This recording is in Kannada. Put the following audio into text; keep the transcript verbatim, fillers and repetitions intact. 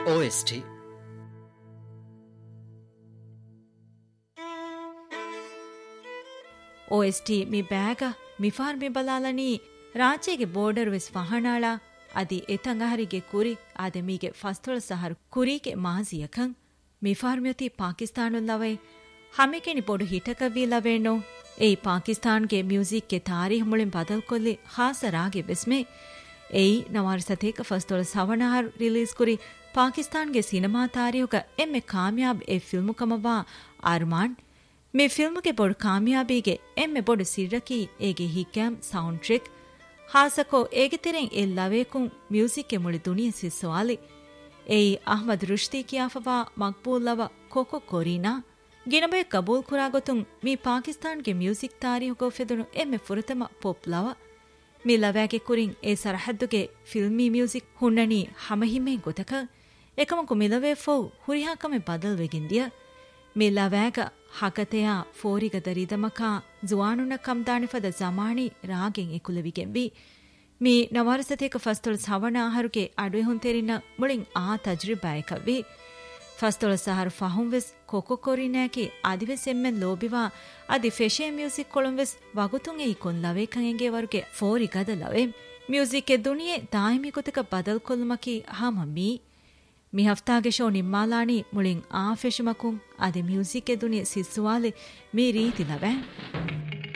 O S T O S T mi baga mi far mi balalani ರಾಜ್ಯಗೆ border ವೆಸ್ ಫಹಣಾಳ ಅದಿ ಎತಂಗಹರಿಗೆ ಕುರಿ ಆದೆಮಿಗೆ ಫಸ್ತೊಳ ಸಹರು ಕುರಿಗೆ ಮಾಜಿಯಕಂ ಮಿಫಾರ್ಮ್ಯತಿ ಪಾಕಿಸ್ತಾನುಲ್ಲವೈ ಹಮೆಕೆನಿ ಬೊಡು ಹಿಟಕವಿ ಲವೇಣೋ ಏಯ್ ಪಾಕಿಸ್ತಾನ್ಗೆ ಮ್ಯೂಸಿಕ್ಗೆ ತಾರೀಖ್ ಮುಳಿಂ ಬದಲ್ ಕೊಲ್ಲಿ ಹಾಸರಾಗೆ ವೆಸ್ಮೆ ಏಯ್ ನವಾರ್ ಸತೇಕ ಫಸ್ತೊಳ ಸವಣಾರ್ ರಿಲೀಸ್ ಕುರಿ ಪಾಕಿಸ್ತಾನ್ಗೆ ಸಿನಿಮಾ ತಾರೀಖುಗ ಎಮ್ಮೆ ಕಾಮಯಾಬ್ ಎ ಫಿಲ್ಮು ಕಮವಾ ಅರ್ಮಾನ್ ಮೆ ಫಿಲ್ಮ್ಗೆ ಬೊಡು ಕಾಮಯಾಬಿಗೆ ಎಮ್ಮೆ ಬೊಡು ಸಿರ್ರಕಿ ಏಗೆ ಹಿಕ್ಯಾಮ್ ಸೌಂಡ್ ಟ್ರಿಕ್ ಹಾಸಕೋ ಏಗೆ ತೆರೆಂ ಎ ಲವೇಕುಂ ಮ್ಯೂಸಿಕ್ಗೆ ಮುಳಿ ದುನಿಯ ಸಿಸ್ವಾಲಿ ಏಯ್ Ahmed ರುಷ್ದಿ ಕಿಯಾಫವಾ Maqbool Lava cocoa ಕೊರೀನಾ ಗಿನಬೆ ಕಬೂಲ್ ಕುರಾಗೊತುಂ me ಪಾಕಿಸ್ತಾನ್ಗೆ music ತಾರೀಖುಗೋ ಫೆದುನು ಎಮ್ಮೆ ಫುರತಮ ಪೊಪ್ Lava me ಲವ್ಯಾಗೆ ಕುರಿಂ A ಸರಹದ್ದುಗೆ filmy music ಹುಣ್ಣಣಿ ಹಮಹಿಮೆ ಗೊತಕ ಏಕಮಕು ಮಿಲವೇ ಫೌ ಹುರಿಹಾಕಮೆ ಬದಲ್ ವೆಗಿಂದಿಯ ಮೀ ಲವ್ಯಾಗ ಹಕತೆಯ ಫೋರಿಗ ದರಿದಮಕ ಜುವಾನುನ ಕಂದಾಣಿಫದ ಜಮಾಣಿ ರಾಗೆಂ ಎಕುಲವಿಗೆಂಬಿ ಮೀ ನವರಸತೇಕ ಫಸ್ತೊಳ ಸವಣ ಆಹರುಗೆ ಅಡುವೆ ಹುಂತೆರಿನ ಮುಳಿಂ ಆ ತಜ್ರಿಬಾಯಕವಿ ಫಸ್ತೊಳ ಸಹರು ಫಹುಂವೆಸ್ ಕೊಕೊ ಕೊರಿನಾಕಿ ಅದಿವೆಸ್ ಎಮ್ಮೆನ್ ಲೋಬಿವಾ ಅದಿ ಫೆಶೆ ಮ್ಯೂಸಿಕ್ ಕೊಳಂವೆಸ್ ವಗುತುಂ ಎಯಿ ಕೊನ್ ಲವೇಕಂಗೆ ವರುಗೆ ಫೋರಿಗದ ಲವೆ ಮ್ಯೂಸಿಕ್ ಎ ದುನಿಯೆ ದಾಯಿಮಿ ಕೊತಕ ಬದಲ್ ಕೊಲ್ಮಕಿ ಹಾಮ ಮೀ ಮಿ ಹಫ್ತಾಗೆ ಶೋ ನಿಮ್ಮಾಲಾಣಿ ಮುಳಿಂ ಆ ಫೆಶುಮಕುಂ ಅದೆ ಮ್ಯೂಸಿಕ್ ಎ ದುನಿಯೆ ಸಿಸ್ಸುವಾಲೆ ಮೀ ರೀತಿ ಲವೆ